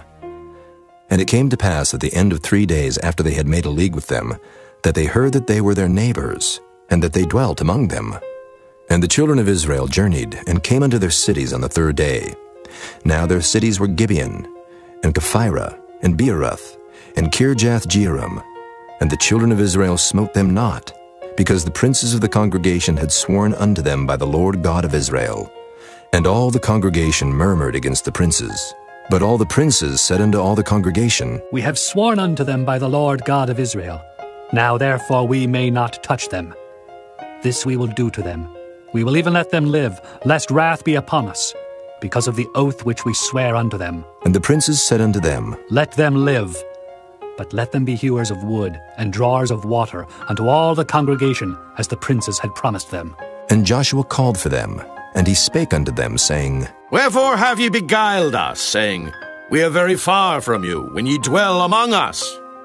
And it came to pass at the end of three days after they had made a league with them, that they heard that they were their neighbors, and that they dwelt among them. And the children of Israel journeyed, and came unto their cities on the third day. Now their cities were Gibeon, and Kephirah, and Beeroth, and Kirjath-jearim. And the children of Israel smote them not, because the princes of the congregation had sworn unto them by the Lord God of Israel. And all the congregation murmured against the princes. But all the princes said unto all the congregation, We have sworn unto them by the Lord God of Israel. Now therefore we may not touch them. This we will do to them. We will even let them live, lest wrath be upon us, because of the oath which we swear unto them. And the princes said unto them, Let them live, but let them be hewers of wood, and drawers of water, unto all the congregation, as the princes had promised them. And Joshua called for them, and he spake unto them, saying, Wherefore have ye beguiled us, saying, We are very far from you, when ye dwell among us?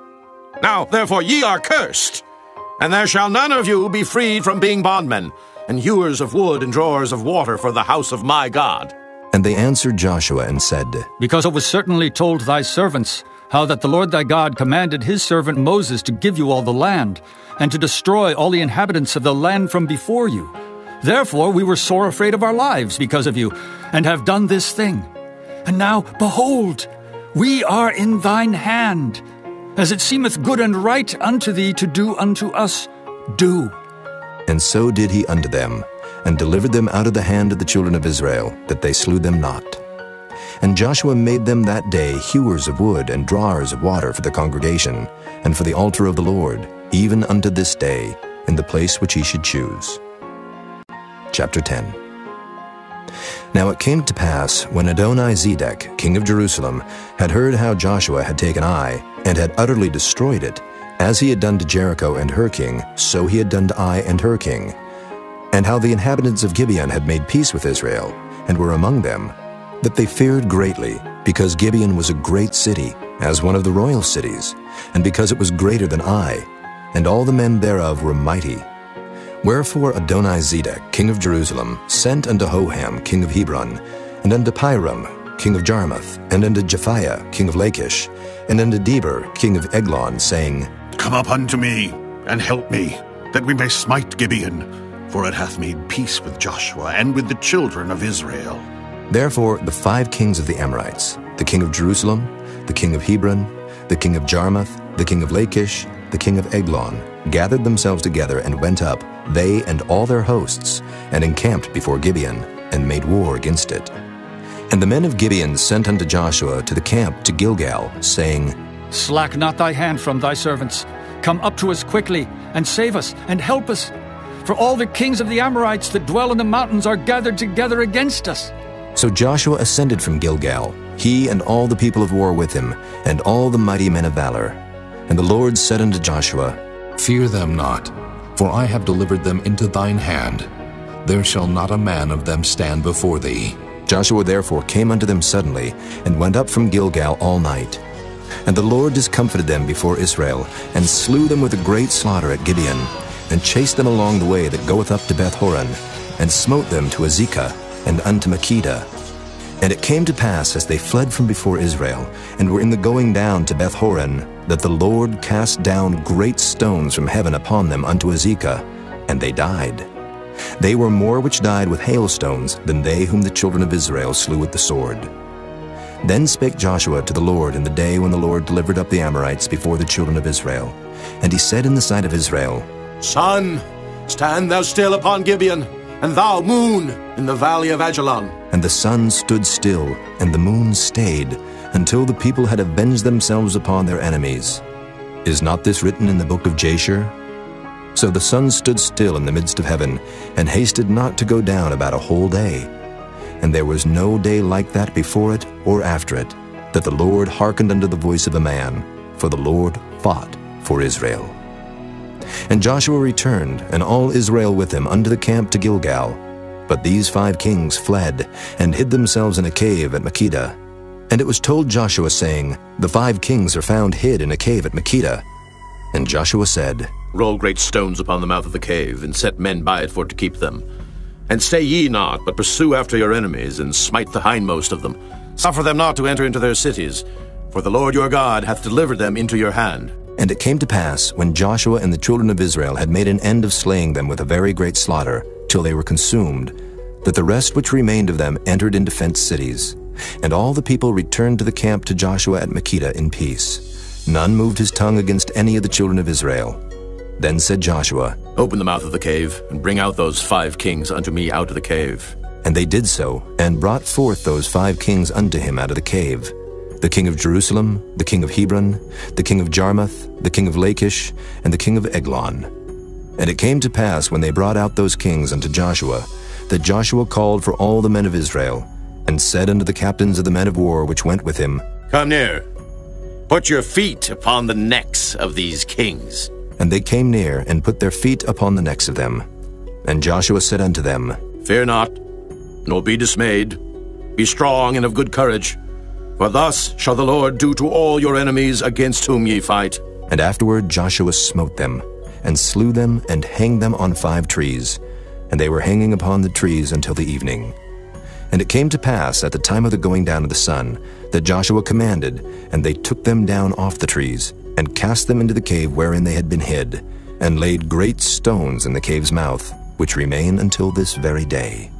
Now therefore ye are cursed, and there shall none of you be freed from being bondmen, and hewers of wood and drawers of water for the house of my God. And they answered Joshua and said, Because it was certainly told thy servants, how that the Lord thy God commanded his servant Moses to give you all the land, and to destroy all the inhabitants of the land from before you. Therefore we were sore afraid of our lives because of you, and have done this thing. And now, behold, we are in thine hand. As it seemeth good and right unto thee to do unto us, do. And so did he unto them, and delivered them out of the hand of the children of Israel, that they slew them not. And Joshua made them that day hewers of wood and drawers of water for the congregation, and for the altar of the Lord, even unto this day, in the place which he should choose. Chapter ten. Now it came to pass, when Adoni-Zedek, king of Jerusalem, had heard how Joshua had taken Ai, and had utterly destroyed it, as he had done to Jericho and her king, so he had done to Ai and her king, and how the inhabitants of Gibeon had made peace with Israel, and were among them, that they feared greatly, because Gibeon was a great city, as one of the royal cities, and because it was greater than Ai, and all the men thereof were mighty. Wherefore Adoni-Zedek, king of Jerusalem, sent unto Hoham, king of Hebron, and unto Piram, king of Jarmuth, and unto Japhiah, king of Lachish, and unto Deber, king of Eglon, saying, Come up unto me, and help me, that we may smite Gibeon, for it hath made peace with Joshua and with the children of Israel. Therefore the five kings of the Amorites, the king of Jerusalem, the king of Hebron, the king of Jarmuth, the king of Lachish, the king of Eglon, gathered themselves together and went up, they and all their hosts, and encamped before Gibeon, and made war against it. And the men of Gibeon sent unto Joshua to the camp to Gilgal, saying, Slack not thy hand from thy servants. Come up to us quickly, and save us, and help us. For all the kings of the Amorites that dwell in the mountains are gathered together against us. So Joshua ascended from Gilgal, he and all the people of war with him, and all the mighty men of valor. And the Lord said unto Joshua, Fear them not, for I have delivered them into thine hand. There shall not a man of them stand before thee. Joshua therefore came unto them suddenly, and went up from Gilgal all night. And the Lord discomfited them before Israel, and slew them with a great slaughter at Gibeon, and chased them along the way that goeth up to Beth-horon, and smote them to Azekah, and unto Makkedah. And it came to pass, as they fled from before Israel, and were in the going down to Beth-horon, that the Lord cast down great stones from heaven upon them unto Azekah, and they died. They were more which died with hailstones than they whom the children of Israel slew with the sword. Then spake Joshua to the Lord in the day when the Lord delivered up the Amorites before the children of Israel. And he said in the sight of Israel, Sun, stand thou still upon Gibeon, and thou, moon, in the valley of Ajalon. And the sun stood still, and the moon stayed, until the people had avenged themselves upon their enemies. Is not this written in the book of Jasher? So the sun stood still in the midst of heaven, and hasted not to go down about a whole day. And there was no day like that before it or after it, that the Lord hearkened unto the voice of a man, for the Lord fought for Israel. And Joshua returned, and all Israel with him, unto the camp to Gilgal. But these five kings fled, and hid themselves in a cave at Makkedah. And it was told Joshua, saying, The five kings are found hid in a cave at Makkedah. And Joshua said, Roll great stones upon the mouth of the cave, and set men by it for to keep them. And stay ye not, but pursue after your enemies, and smite the hindmost of them. Suffer them not to enter into their cities, for the Lord your God hath delivered them into your hand. And it came to pass, when Joshua and the children of Israel had made an end of slaying them with a very great slaughter, till they were consumed, that the rest which remained of them entered into fenced cities. And all the people returned to the camp to Joshua at Makkedah in peace. None moved his tongue against any of the children of Israel. Then said Joshua, Open the mouth of the cave, and bring out those five kings unto me out of the cave. And they did so, and brought forth those five kings unto him out of the cave, the king of Jerusalem, the king of Hebron, the king of Jarmuth, the king of Lachish, and the king of Eglon. And it came to pass, when they brought out those kings unto Joshua, that Joshua called for all the men of Israel, and said unto the captains of the men of war which went with him, Come near, put your feet upon the necks of these kings. And they came near, and put their feet upon the necks of them. And Joshua said unto them, Fear not, nor be dismayed. Be strong and of good courage. For thus shall the Lord do to all your enemies against whom ye fight. And afterward Joshua smote them, and slew them, and hanged them on five trees. And they were hanging upon the trees until the evening. And it came to pass at the time of the going down of the sun, that Joshua commanded, and they took them down off the trees, and cast them into the cave wherein they had been hid, and laid great stones in the cave's mouth, which remain until this very day.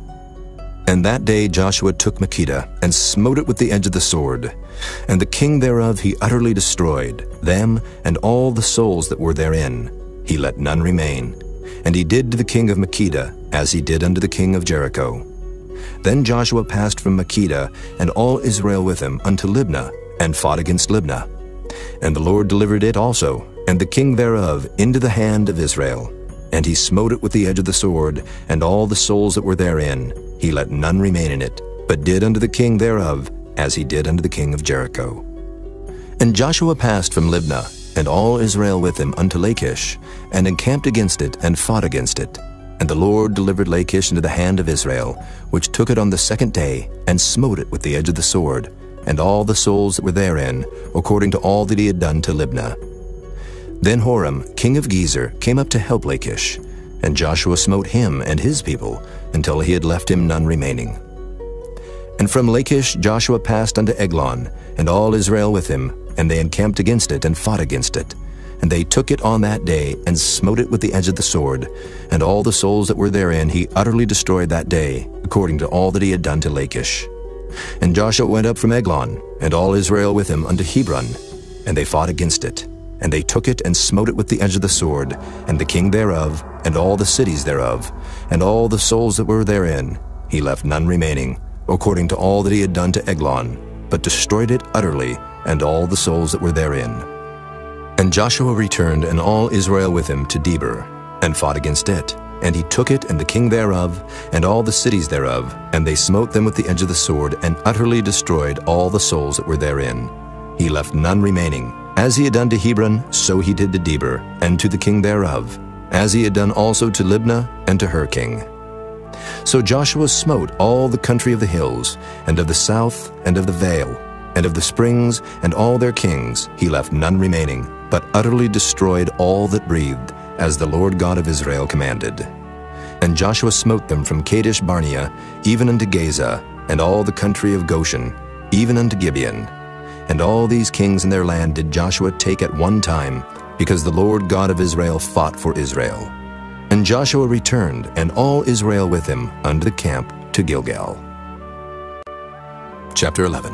And that day Joshua took Makkedah, and smote it with the edge of the sword. And the king thereof he utterly destroyed, them and all the souls that were therein. He let none remain. And he did to the king of Makkedah, as he did unto the king of Jericho. Then Joshua passed from Makkedah, and all Israel with him, unto Libnah, and fought against Libnah. And the Lord delivered it also, and the king thereof, into the hand of Israel. And he smote it with the edge of the sword, and all the souls that were therein. he let none remain in it, but did unto the king thereof as he did unto the king of Jericho. And Joshua passed from Libnah, and all Israel with him, unto Lachish, and encamped against it, and fought against it. And the Lord delivered Lachish into the hand of Israel, which took it on the second day, and smote it with the edge of the sword, and all the souls that were therein, according to all that he had done to Libnah. Then Horam, king of Gezer, came up to help Lachish, and Joshua smote him and his people, until he had left him none remaining. And from Lachish Joshua passed unto Eglon, and all Israel with him, and they encamped against it, and fought against it. And they took it on that day, and smote it with the edge of the sword, and all the souls that were therein he utterly destroyed that day, according to all that he had done to Lachish. And Joshua went up from Eglon, and all Israel with him, unto Hebron, and they fought against it. And they took it, and smote it with the edge of the sword, and the king thereof, and all the cities thereof, and all the souls that were therein, he left none remaining, according to all that he had done to Eglon, but destroyed it utterly, and all the souls that were therein. And Joshua returned, and all Israel with him, to Debir, and fought against it. And he took it, and the king thereof, and all the cities thereof, and they smote them with the edge of the sword, and utterly destroyed all the souls that were therein. He left none remaining. As he had done to Hebron, so he did to Debir, and to the king thereof, as he had done also to Libnah, and to her king. So Joshua smote all the country of the hills, and of the south, and of the vale, and of the springs, and all their kings, he left none remaining, but utterly destroyed all that breathed, as the Lord God of Israel commanded. And Joshua smote them from Kadesh Barnea, even unto Gaza, and all the country of Goshen, even unto Gibeon. And all these kings in their land did Joshua take at one time, because the Lord God of Israel fought for Israel. And Joshua returned, and all Israel with him, unto the camp to Gilgal. Chapter eleven.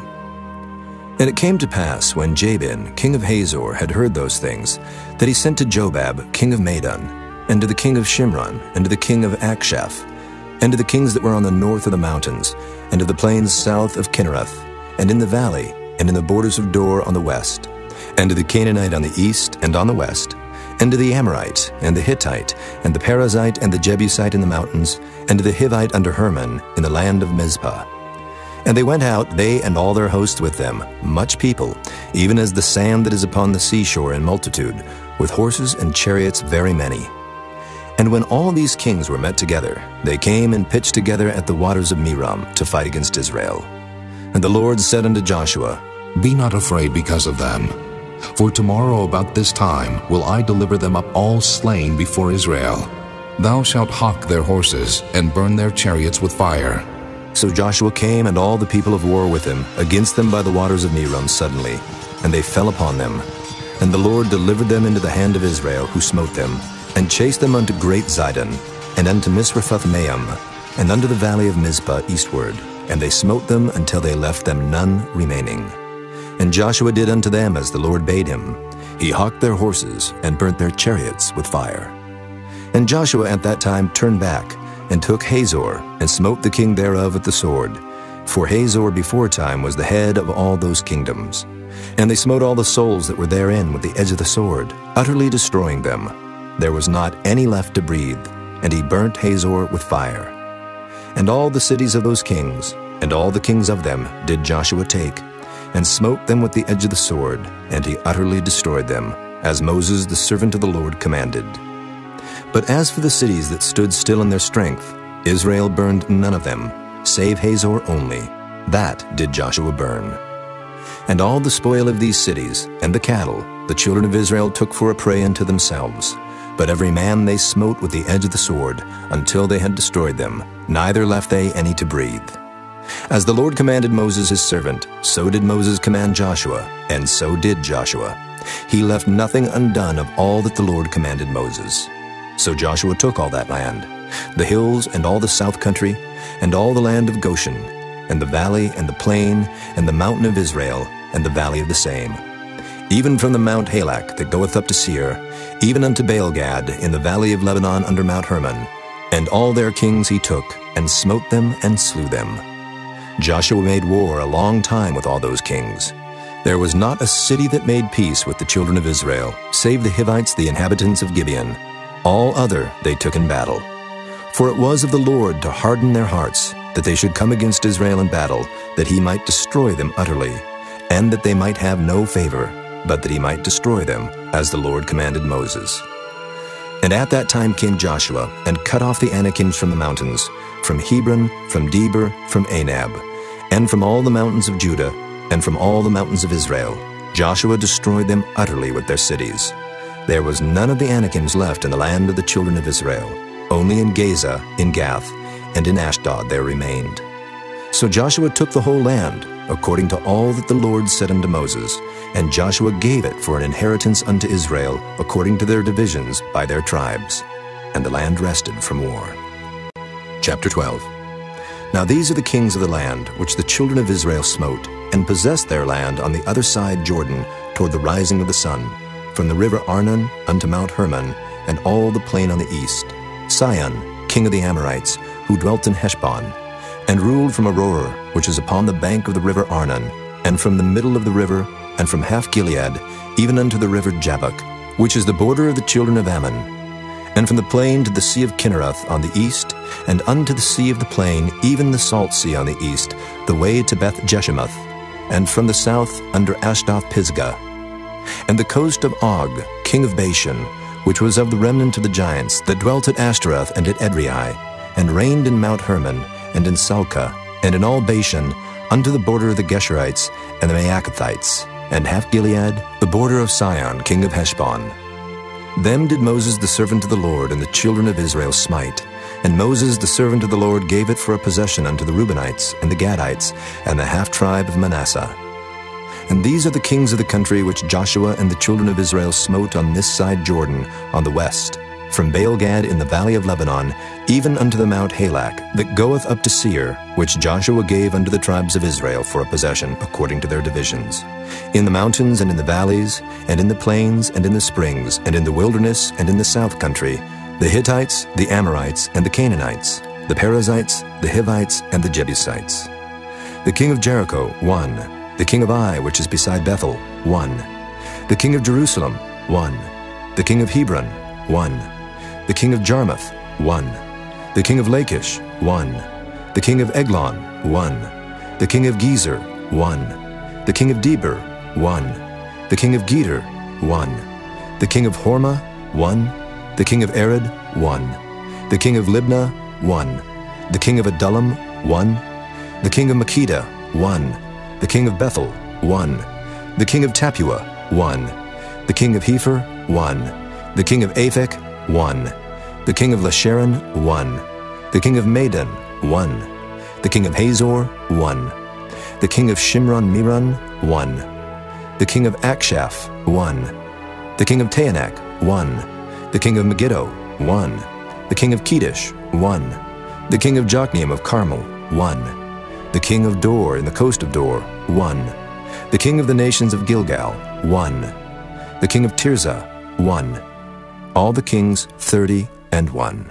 And it came to pass, when Jabin, king of Hazor, had heard those things, that he sent to Jobab, king of Madon, and to the king of Shimron, and to the king of Akshaph, and to the kings that were on the north of the mountains, and to the plains south of Kinnereth, and in the valley, and in the borders of Dor on the west, and to the Canaanite on the east and on the west, and to the Amorite, and the Hittite, and the Perizzite, and the Jebusite in the mountains, and to the Hivite under Hermon, in the land of Mizpah. And they went out, they and all their hosts with them, much people, even as the sand that is upon the seashore in multitude, with horses and chariots very many. And when all these kings were met together, they came and pitched together at the waters of Merom to fight against Israel. And the Lord said unto Joshua, Be not afraid because of them, for tomorrow about this time will I deliver them up all slain before Israel. Thou shalt hawk their horses, and burn their chariots with fire. So Joshua came, and all the people of war with him, against them by the waters of Merom suddenly, and they fell upon them. And the Lord delivered them into the hand of Israel, who smote them, and chased them unto great Zidon, and unto Misrephoth-maim, and unto the valley of Mizpah eastward, and they smote them until they left them none remaining. And Joshua did unto them as the Lord bade him. He hawked their horses, and burnt their chariots with fire. And Joshua at that time turned back, and took Hazor, and smote the king thereof with the sword. For Hazor before time was the head of all those kingdoms. And they smote all the souls that were therein with the edge of the sword, utterly destroying them. There was not any left to breathe, and he burnt Hazor with fire. And all the cities of those kings, and all the kings of them, did Joshua take, and smote them with the edge of the sword, and he utterly destroyed them, as Moses the servant of the Lord commanded. But as for the cities that stood still in their strength, Israel burned none of them, save Hazor only. That did Joshua burn. And all the spoil of these cities, and the cattle, the children of Israel took for a prey unto themselves. But every man they smote with the edge of the sword, until they had destroyed them, neither left they any to breathe. As the Lord commanded Moses his servant, so did Moses command Joshua, and so did Joshua. He left nothing undone of all that the Lord commanded Moses. So Joshua took all that land, the hills and all the south country, and all the land of Goshen, and the valley and the plain, and the mountain of Israel, and the valley of the same, even from the Mount Halak that goeth up to Seir, even unto Baalgad in the valley of Lebanon under Mount Hermon. And all their kings he took, and smote them and slew them. Joshua made war a long time with all those kings. There was not a city that made peace with the children of Israel, save the Hivites, the inhabitants of Gibeon. All other they took in battle. For it was of the Lord to harden their hearts, that they should come against Israel in battle, that he might destroy them utterly, and that they might have no favor, but that he might destroy them, as the Lord commanded Moses. And at that time came Joshua, and cut off the Anakims from the mountains, from Hebron, from Debir, from Anab, and from all the mountains of Judah, and from all the mountains of Israel. Joshua destroyed them utterly with their cities. There was none of the Anakims left in the land of the children of Israel. Only in Gaza, in Gath, and in Ashdod there remained. So Joshua took the whole land, according to all that the Lord said unto Moses, and Joshua gave it for an inheritance unto Israel, according to their divisions by their tribes. And the land rested from war. Chapter twelve. Now these are the kings of the land, which the children of Israel smote, and possessed their land on the other side Jordan, toward the rising of the sun, from the river Arnon unto Mount Hermon, and all the plain on the east. Sihon, king of the Amorites, who dwelt in Heshbon, and ruled from Aroer, which is upon the bank of the river Arnon, and from the middle of the river, and from half Gilead, even unto the river Jabbok, which is the border of the children of Ammon, and from the plain to the sea of Kinnereth on the east, and unto the sea of the plain, even the salt sea on the east, the way to Beth Jeshimoth, and from the south under Ashdoth Pisgah, and the coast of Og, king of Bashan, which was of the remnant of the giants, that dwelt at Ashtaroth and at Edrei, and reigned in Mount Hermon, and in Salcah, and in all Bashan, unto the border of the Geshurites and the Maacathites, and half Gilead, the border of Sihon, king of Heshbon. Them did Moses the servant of the Lord and the children of Israel smite. And Moses the servant of the Lord gave it for a possession unto the Reubenites, and the Gadites, and the half-tribe of Manasseh. And these are the kings of the country which Joshua and the children of Israel smote on this side Jordan, on the west, from Baal-gad in the valley of Lebanon, even unto the Mount Halak, that goeth up to Seir, which Joshua gave unto the tribes of Israel for a possession, according to their divisions. In the mountains and in the valleys, and in the plains and in the springs, and in the wilderness and in the south country, the Hittites, the Amorites, and the Canaanites, the Perizzites, the Hivites, and the Jebusites. The king of Jericho, one. The king of Ai, which is beside Bethel, one. The king of Jerusalem, one. The king of Hebron, one. The king of Jarmuth, one. The king of Lachish, one. The king of Eglon, one. The king of Gezer, one. The king of Debir, one. The king of Geder, one. The king of Hormah, one. The king of Arad, one. The king of Libnah, one. The king of Adullam, one. The king of Makkedah, one. The king of Bethel, one. The king of Tappuah, one. The king of Hepher, one. The king of Aphek, one. The king of Lasharon, one. The king of Madon, one. The king of Hazor, one. The king of Shimron-Meron, one. The king of Akshaph, one. The king of Taanach, one. The king of Megiddo, one. The king of Kedesh, one. The king of Jokneam of Carmel, one. The king of Dor in the coast of Dor, one. The king of the nations of Gilgal, one. The king of Tirzah, one. All the kings thirty and one.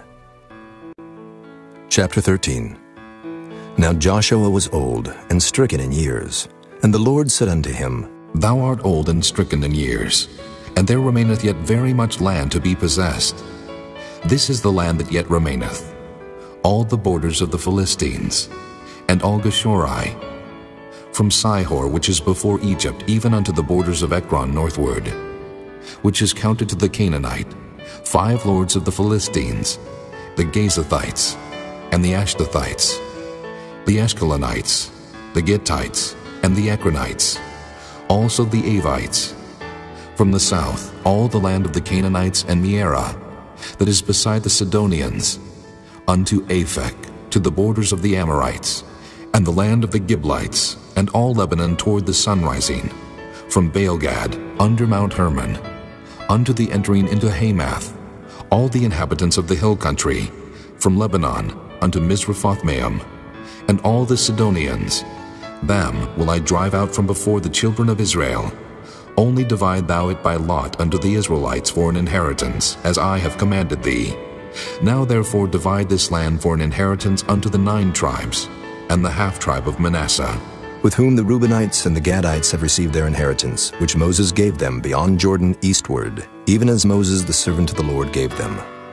Chapter thirteen. Now Joshua was old and stricken in years, and the Lord said unto him, Thou art old and stricken in years, and there remaineth yet very much land to be possessed. This is the land that yet remaineth, all the borders of the Philistines, and all Geshuri, from Sihor, which is before Egypt, even unto the borders of Ekron northward, which is counted to the Canaanite, five lords of the Philistines, the Gazathites, and the Ashdothites, the Ashkelonites, the Gittites, and the Ekronites, also the Avites. From the south, all the land of the Canaanites and Mearah, that is beside the Sidonians, unto Aphek, to the borders of the Amorites, and the land of the Giblites, and all Lebanon toward the sunrising, from Baal-gad under Mount Hermon, unto the entering into Hamath, all the inhabitants of the hill country, from Lebanon unto Misrephoth-maim, and all the Sidonians. Them will I drive out from before the children of Israel. Only divide thou it by lot unto the Israelites for an inheritance, as I have commanded thee. Now therefore divide this land for an inheritance unto the nine tribes, and the half-tribe of Manasseh, with whom the Reubenites and the Gadites have received their inheritance, which Moses gave them beyond Jordan eastward, even as Moses the servant of the Lord gave them.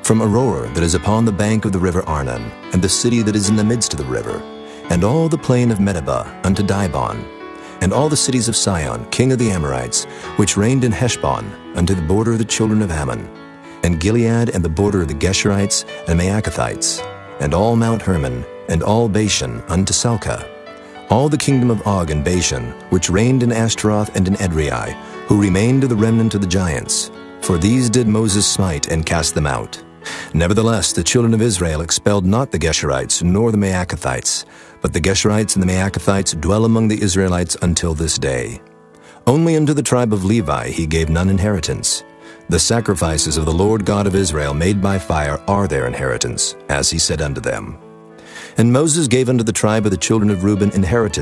from Aroer that is upon the bank of the river Arnon, and the city that is in the midst of the river, and all the plain of Medeba unto Dibon, and all the cities of Sihon, king of the Amorites, which reigned in Heshbon, unto the border of the children of Ammon, and Gilead, and the border of the Geshurites and Maacathites, and all Mount Hermon, and all Bashan unto Salcah, all the kingdom of Og and Bashan, which reigned in Ashtaroth and in Edrei, who remained of the remnant of the giants. For these did Moses smite and cast them out. Nevertheless, the children of Israel expelled not the Geshurites nor the Maacathites, but the Geshurites and the Maacathites dwell among the Israelites until this day. Only unto the tribe of Levi he gave none inheritance. The sacrifices of the Lord God of Israel made by fire are their inheritance, as he said unto them. And Moses gave unto the tribe of the children of Reuben inheritance